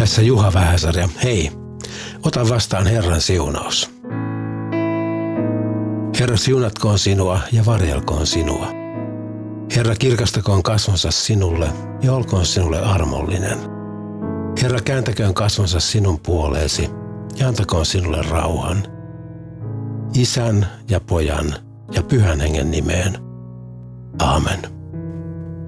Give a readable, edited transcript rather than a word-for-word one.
Tässä Juha Vähäsarja. Hei, ota vastaan Herran siunaus. Herra, siunatkoon sinua ja varjelkoon sinua. Herra, kirkastakoon kasvonsa sinulle ja olkoon sinulle armollinen. Herra, kääntäköön kasvonsa sinun puoleesi ja antakoon sinulle rauhan. Isän ja Pojan ja Pyhän Hengen nimeen. Aamen.